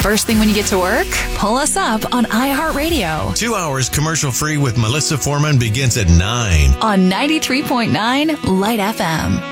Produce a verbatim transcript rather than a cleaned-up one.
First thing when you get to work, pull us up on iHeartRadio. Two hours commercial-free with Melissa Foreman begins at nine. On ninety-three point nine Light F M.